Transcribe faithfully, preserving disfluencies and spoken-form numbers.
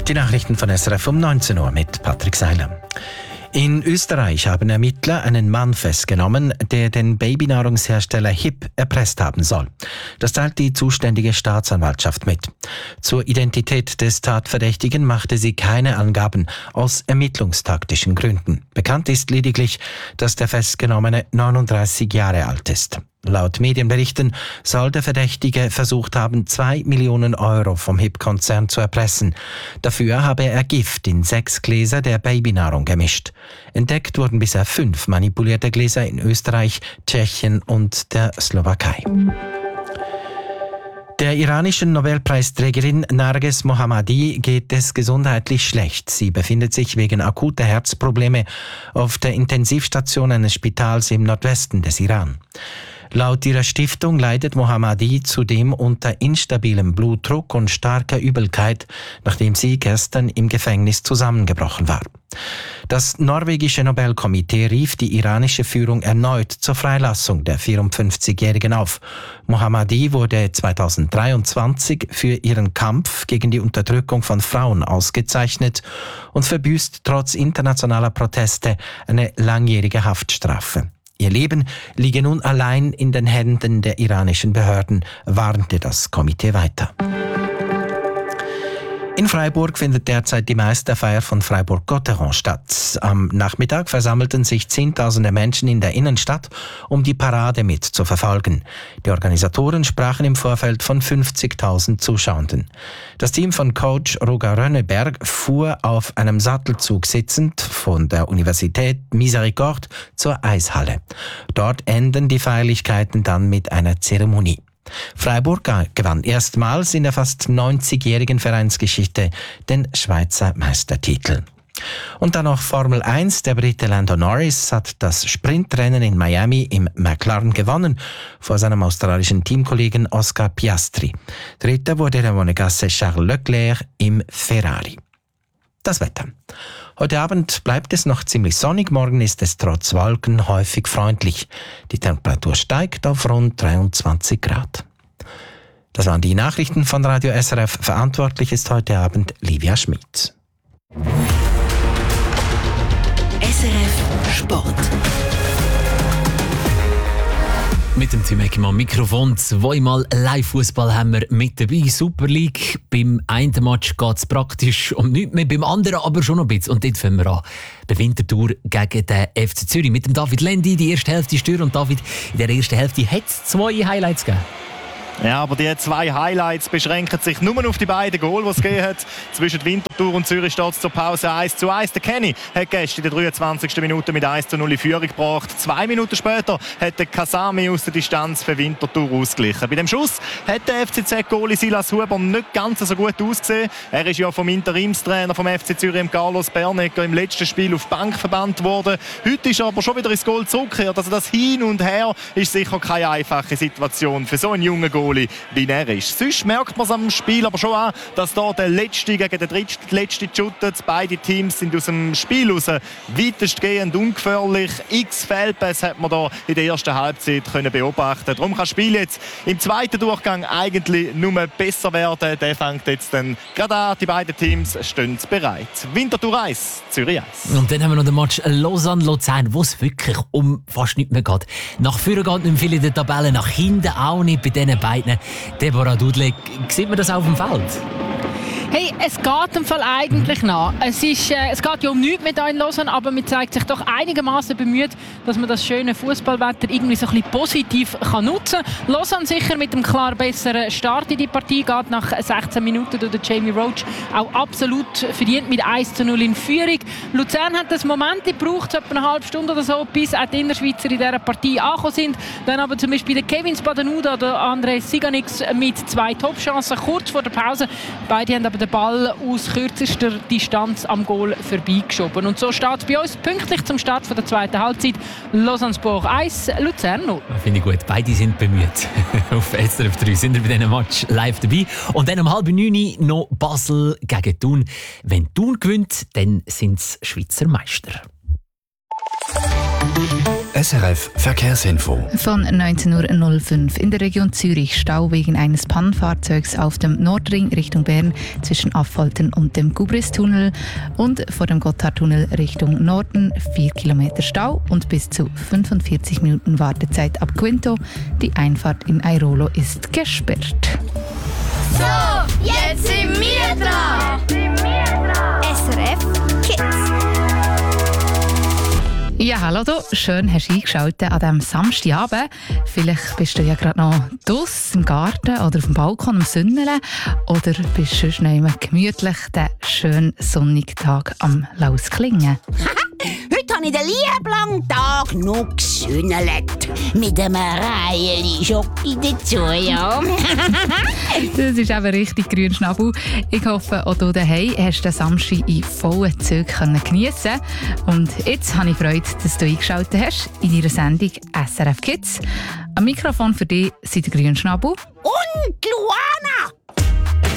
Die Nachrichten von S R F um neunzehn Uhr mit Patrick Seiler. In Österreich haben Ermittler einen Mann festgenommen, der den Babynahrungshersteller H I P erpresst haben soll. Das teilt die zuständige Staatsanwaltschaft mit. Zur Identität des Tatverdächtigen machte sie keine Angaben aus ermittlungstaktischen Gründen. Bekannt ist lediglich, dass der Festgenommene neununddreißig Jahre alt ist. Laut Medienberichten soll der Verdächtige versucht haben, zwei Millionen Euro vom H I P-Konzern zu erpressen. Dafür habe er Gift in sechs Gläser der Babynahrung gemischt. Entdeckt wurden bisher fünf manipulierte Gläser in Österreich, Tschechien und der Slowakei. Der iranischen Nobelpreisträgerin Narges Mohammadi geht es gesundheitlich schlecht. Sie befindet sich wegen akuter Herzprobleme auf der Intensivstation eines Spitals im Nordwesten des Iran. Laut ihrer Stiftung leidet Mohammadi zudem unter instabilem Blutdruck und starker Übelkeit, nachdem sie gestern im Gefängnis zusammengebrochen war. Das norwegische Nobelkomitee rief die iranische Führung erneut zur Freilassung der vierundfünfzigjährigen auf. Mohammadi wurde zweitausenddreiundzwanzig für ihren Kampf gegen die Unterdrückung von Frauen ausgezeichnet und verbüßt trotz internationaler Proteste eine langjährige Haftstrafe. Ihr Leben liege nun allein in den Händen der iranischen Behörden, warnte das Komitee weiter. In Freiburg findet derzeit die Meisterfeier von Freiburg-Gotteron statt. Am Nachmittag versammelten sich Zehntausende Menschen in der Innenstadt, um die Parade mit zu verfolgen. Die Organisatoren sprachen im Vorfeld von fünfzigtausend Zuschauenden. Das Team von Coach Roger Rönneberg fuhr auf einem Sattelzug sitzend von der Universität Miséricorde zur Eishalle. Dort enden die Feierlichkeiten dann mit einer Zeremonie. Freiburg gewann erstmals in der fast neunzigjährigen Vereinsgeschichte den Schweizer Meistertitel. Und dann noch Formel eins. Der Brite Lando Norris hat das Sprintrennen in Miami im McLaren gewonnen, vor seinem australischen Teamkollegen Oscar Piastri. Dritter wurde der Monegasse Charles Leclerc im Ferrari. Das Wetter. Heute Abend bleibt es noch ziemlich sonnig, morgen ist es trotz Wolken häufig freundlich. Die Temperatur steigt auf rund dreiundzwanzig Grad. Das waren die Nachrichten von Radio S R F. Verantwortlich ist heute Abend Livia Schmid. S R F Sport. Mit dem Tim Eckimann am Mikrofon. Zweimal Live-Fußball haben wir mit dabei. Super League. Beim einen Match geht es praktisch um nichts mehr, beim anderen aber schon noch ein bisschen. Und dort fangen wir an. Bei Winterthur gegen den F C Zürich. Mit dem David Lendi die erste Hälfte steuern. Und David, in der ersten Hälfte hat es zwei Highlights gegeben. Ja, aber die zwei Highlights beschränken sich nur auf die beiden Goal, die es gegeben hat. Zwischen Winterthur und Zürich steht es zur Pause eins zu eins. Der Kenny hat gestern in der dreiundzwanzigsten Minute mit eins zu null in Führung gebracht. Zwei Minuten später hat der Kasami aus der Distanz für Winterthur ausgeglichen. Bei dem Schuss hat der F C Z-Goalie Silas Huber nicht ganz so gut ausgesehen. Er ist ja vom Interimstrainer vom F C Zürich, Carlos Bernecker, im letzten Spiel auf die Bank verbannt worden. Heute ist er aber schon wieder ins Goal zurückgekehrt. Also das Hin und Her ist sicher keine einfache Situation für so einen jungen Goalie, wie er ist. Sonst merkt man es am Spiel aber schon an, dass da der Letzte gegen den Drittletzten shootet. Beide Teams sind aus dem Spiel raus weitestgehend ungefährlich. X Fehlpässe hat man da in der ersten Halbzeit können beobachten. Darum kann das Spiel jetzt im zweiten Durchgang eigentlich nur besser werden. Der fängt jetzt dann gerade an. Die beiden Teams stehen bereit. Winterthur eins, Zürich eins. Und dann haben wir noch den Match Lausanne-Luzern, wo es wirklich um fast nichts mehr geht. Nach vorne geht nicht mehr viel in der Tabelle, nach hinten auch nicht bei diesen beiden. Deborah Dudley, sieht man das auf dem Feld? Hey, es geht im Fall eigentlich nach. Es, ist, äh, es geht ja um nichts mit in Lausanne, aber man zeigt sich doch einigermaßen bemüht, dass man das schöne Fußballwetter irgendwie so ein bisschen positiv kann nutzen kann. Lausanne sicher mit einem klar besseren Start in die Partie, geht nach sechzehn Minuten durch Jamie Roach auch absolut verdient mit eins zu null in Führung. Luzern hat das Moment gebraucht, so etwa eine halbe Stunde oder so, bis auch die Innerschweizer in dieser Partie angekommen sind. Dann aber zum Beispiel der Kevin Spadenuda oder André Siganix mit zwei Top-Chancen kurz vor der Pause. Beide haben aber den Ball aus kürzester Distanz am Goal vorbeigeschoben. Und so steht es bei uns pünktlich zum Start der zweiten Halbzeit. Lausanne-Sport eins, Luzern null. Finde ich gut. Beide sind bemüht. Auf S R F drei sind wir bei diesem Match live dabei. Und dann um halb neun noch Basel gegen Thun. Wenn Thun gewinnt, dann sind es Schweizer Meister. S R F Verkehrsinfo. Von neunzehn Uhr null fünf in der Region Zürich Stau wegen eines Pannenfahrzeugs auf dem Nordring Richtung Bern zwischen Affoltern und dem Gubristunnel und vor dem Gotthardtunnel Richtung Norden vier Kilometer Stau und bis zu fünfundvierzig Minuten Wartezeit ab Quinto. Die Einfahrt in Airolo ist gesperrt. So, jetzt sind wir dran. S R F Kids. Ja, hallo du. Schön hast du eingeschaltet an diesem Samstagabend. Vielleicht bist du ja gerade noch draussen im Garten oder auf dem Balkon am Sünneln oder bist schon schnell gemütlich den schönen sonnigen Tag am Lausklingen. Heute habe ich den lieben langen Tag noch gesünnelt. Mit einem Reihen Schoki dazu, ja. Das ist eben richtig grün Schnabel. Ich hoffe, auch du daheim hast den Samstag in vollen Zügen geniessen können. Und jetzt habe ich Freude, dass du eingeschaltet hast in deiner Sendung S R F Kids. Am Mikrofon für dich sind der grün Schnabel und Luana.